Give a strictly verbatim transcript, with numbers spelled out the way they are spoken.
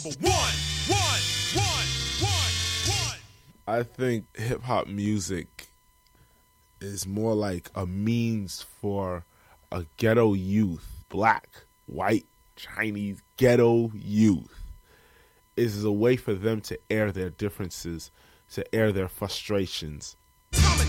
one, one, one, one, one. I think hip-hop music is more like a means for a ghetto youth, black, white, Chinese, ghetto youth. It is a way for them to air their differences, to air their frustrations,